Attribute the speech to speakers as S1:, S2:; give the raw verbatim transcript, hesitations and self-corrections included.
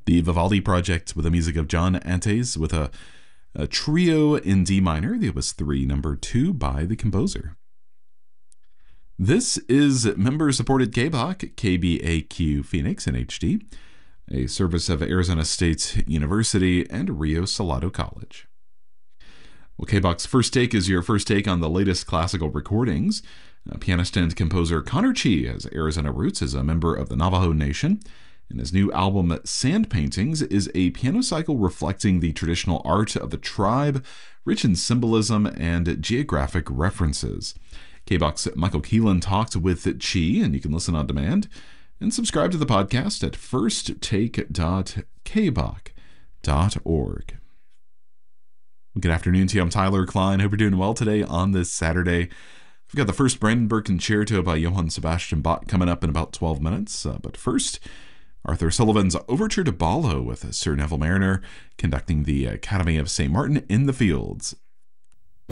S1: The Vivaldi Project with the music of John Antes with a, a trio in D minor, the Opus three number two by the composer. This is member-supported K B A Q, K B A Q Phoenix in H D, a service of Arizona State University and Rio Salado College. Well, K B A Q's First Take is your first take on the latest classical recordings. Uh, pianist and composer Connor Chee has Arizona roots as a member of the Navajo Nation, and his new album, Sand Paintings, is a piano cycle reflecting the traditional art of the tribe, rich in symbolism and geographic references. K B A Q's Michael Keelan talked with Chee, and you can listen on demand and subscribe to the podcast at first take dot k b a q dot org. Good afternoon to you. I'm Tyler Klein. Hope you're doing well today on this Saturday. We've got the first Brandenburg Concerto by Johann Sebastian Bach coming up in about twelve minutes. Uh, but first, Arthur Sullivan's Overture to Ballo with Sir Neville Mariner conducting the Academy of Saint Martin in the Fields.